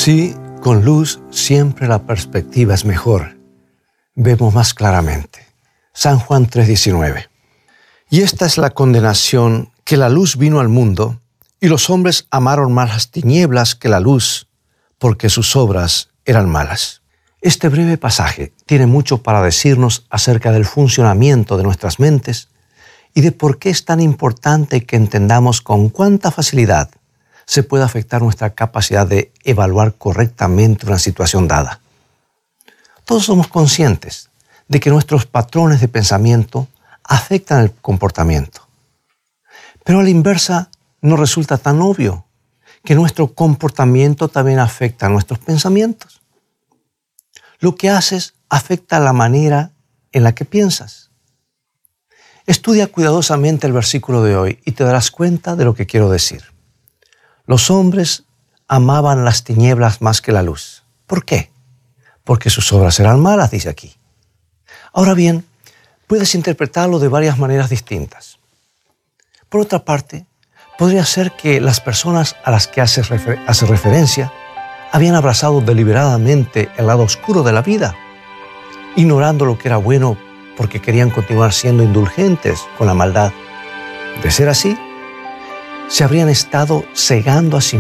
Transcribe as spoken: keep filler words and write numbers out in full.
Sí, con luz siempre la perspectiva es mejor. Vemos más claramente. San Juan tres diecinueve. Y esta es la condenación, que la luz vino al mundo, y los hombres amaron más las tinieblas que la luz, porque sus obras eran malas. Este breve pasaje tiene mucho para decirnos acerca del funcionamiento de nuestras mentes y de por qué es tan importante que entendamos con cuánta facilidad se puede afectar nuestra capacidad de evaluar correctamente una situación dada. Todos somos conscientes de que nuestros patrones de pensamiento afectan el comportamiento. Pero a la inversa no resulta tan obvio que nuestro comportamiento también afecta a nuestros pensamientos. Lo que haces afecta la manera en la que piensas. Estudia cuidadosamente el versículo de hoy y te darás cuenta de lo que quiero decir. Los hombres amaban las tinieblas más que la luz. ¿Por qué? Porque sus obras eran malas, dice aquí. Ahora bien, puedes interpretarlo de varias maneras distintas. Por otra parte, podría ser que las personas a las que hace, refer- hace referencia habían abrazado deliberadamente el lado oscuro de la vida, ignorando lo que era bueno porque querían continuar siendo indulgentes con la maldad. De ser así, se habrían estado cegando a sí